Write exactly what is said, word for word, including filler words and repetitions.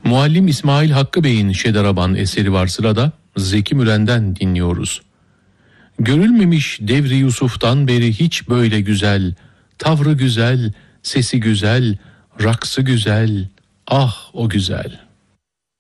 Muallim İsmail Hakkı Bey'in Şedaraban eseri var sırada, Zeki Müren'den dinliyoruz. Görülmemiş devri Yusuf'tan beri hiç böyle güzel, tavrı güzel, sesi güzel, raksı güzel, ah o güzel.